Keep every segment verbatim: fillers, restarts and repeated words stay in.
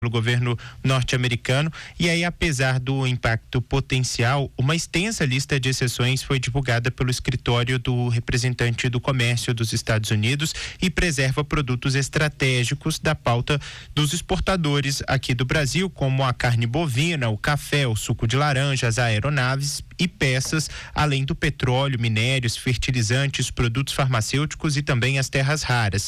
pelo governo norte-americano. E aí, apesar do impacto potencial, uma extensa lista de exceções foi divulgada pelo escritório do representante do comércio dos Estados Unidos e preserva produtos estratégicos da pauta dos exportadores aqui do Brasil, como a carne bovina, o café, o suco de laranja, as aeronaves e peças, além do petróleo, minérios, fertilizantes, produtos farmacêuticos e também as terras raras.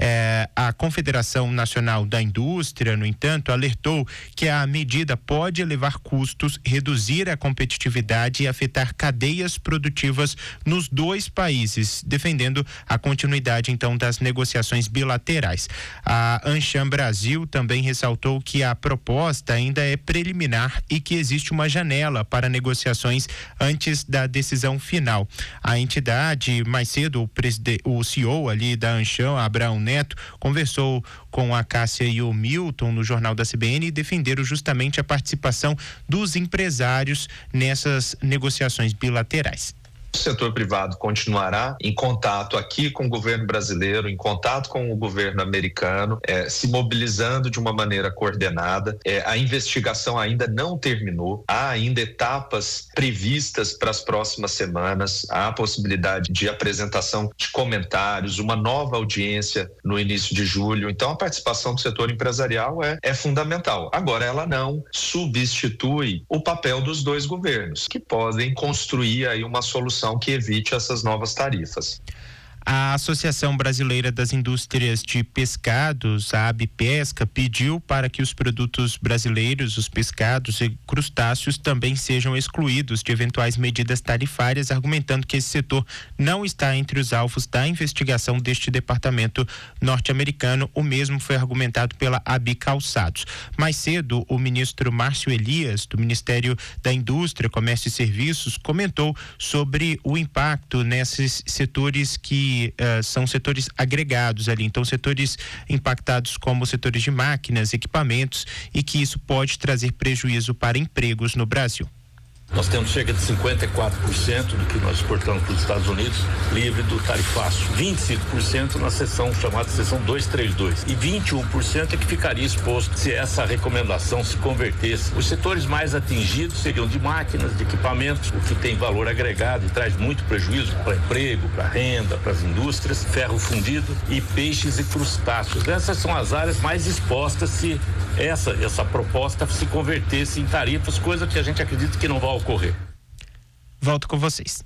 É, a Confederação Nacional da Indústria, no entanto, alertou que a medida pode elevar custos, reduzir a competitividade e afetar cadeias produtivas nos dois países, defendendo a continuidade, então, das negociações bilaterais. A Ancham Brasil também ressaltou que a proposta ainda é preliminar e que existe uma janela para negociações antes da decisão final. A entidade, mais cedo, o, preside- o C E O ali da Ancham, Abraão Neto, conversou com a Cássia e o Milton no Jornal da C B N e defenderam justamente a participação dos empresários nessas negociações bilaterais. O setor privado continuará em contato aqui com o governo brasileiro, em contato com o governo americano, eh, se mobilizando de uma maneira coordenada. Eh, a investigação ainda não terminou, há ainda etapas previstas para as próximas semanas, há a possibilidade de apresentação de comentários, uma nova audiência no início de julho. Então, a participação do setor empresarial é, é fundamental. Agora, ela não substitui o papel dos dois governos, que podem construir aí uma solução que evite essas novas tarifas. A Associação Brasileira das Indústrias de Pescados, a ABPesca, pediu para que os produtos brasileiros, os pescados e crustáceos também sejam excluídos de eventuais medidas tarifárias, argumentando que esse setor não está entre os alvos da investigação deste departamento norte-americano. O mesmo foi argumentado pela Abicalçados. Mais cedo, o ministro Márcio Elias, do Ministério da Indústria, Comércio e Serviços, comentou sobre o impacto nesses setores que Uh, são setores agregados ali, então setores impactados como setores de máquinas, equipamentos, e que isso pode trazer prejuízo para empregos no Brasil. Nós temos cerca de cinquenta e quatro por cento do que nós exportamos para os Estados Unidos livre do tarifaço, vinte e cinco por cento na seção chamada seção duzentos e trinta e dois e vinte e um por cento é que ficaria exposto se essa recomendação se convertesse. Os setores mais atingidos seriam de máquinas, de equipamentos, o que tem valor agregado e traz muito prejuízo para emprego, para renda, para as indústrias, ferro fundido e peixes e crustáceos. Essas são as áreas mais expostas se essa, essa proposta se convertesse em tarifas, coisa que a gente acredita que não vai ocorrer. Volto com vocês.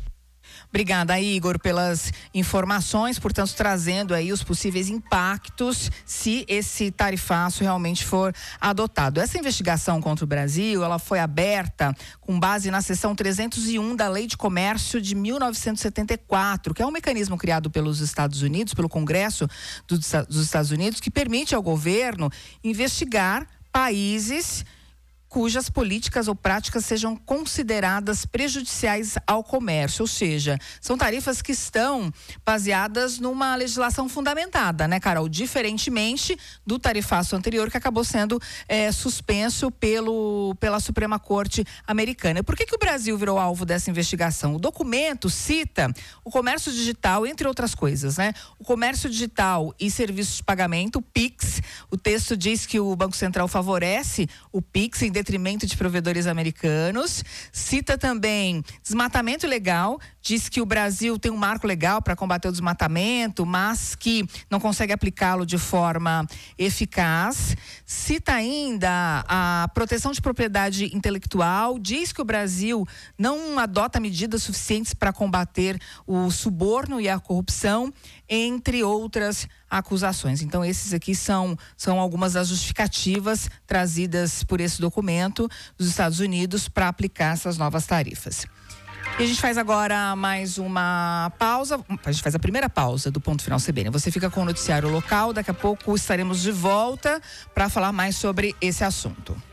Obrigada, Igor, pelas informações, portanto, trazendo aí os possíveis impactos se esse tarifaço realmente for adotado. Essa investigação contra o Brasil, ela foi aberta com base na seção trezentos e um da Lei de Comércio de mil novecentos e setenta e quatro, que é um mecanismo criado pelos Estados Unidos, pelo Congresso dos Estados Unidos, que permite ao governo investigar países cujas políticas ou práticas sejam consideradas prejudiciais ao comércio, ou seja, são tarifas que estão baseadas numa legislação fundamentada, né, Carol? Diferentemente do tarifaço anterior, que acabou sendo é, suspenso pelo, pela Suprema Corte Americana. Por que que o Brasil virou alvo dessa investigação? O documento cita o comércio digital, entre outras coisas, né? O comércio digital e serviços de pagamento, o Pix. O texto diz que o Banco Central favorece o Pix em detrimento de provedores americanos. Cita também desmatamento ilegal, diz que o Brasil tem um marco legal para combater o desmatamento, mas que não consegue aplicá-lo de forma eficaz. Cita ainda a proteção de propriedade intelectual, diz que o Brasil não adota medidas suficientes para combater o suborno e a corrupção, entre outras acusações. Então, esses aqui são, são algumas das justificativas trazidas por esse documento dos Estados Unidos para aplicar essas novas tarifas. E a gente faz agora mais uma pausa, a gente faz a primeira pausa do Ponto Final C B N. Você fica com o noticiário local, daqui a pouco estaremos de volta para falar mais sobre esse assunto.